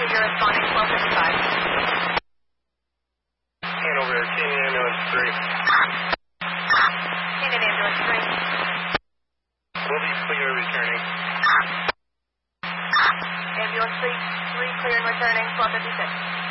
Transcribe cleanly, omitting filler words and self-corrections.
you're responding 1255. Hanover, Canyon Ambulance 3. Canyon Ambulance 3. Will be clear returning. Ambulance 3, clear and returning 1256.